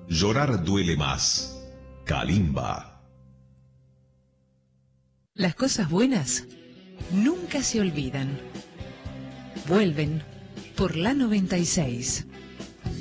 Llorar duele más. Kalimba. Las cosas buenas nunca se olvidan. Vuelven por la 96.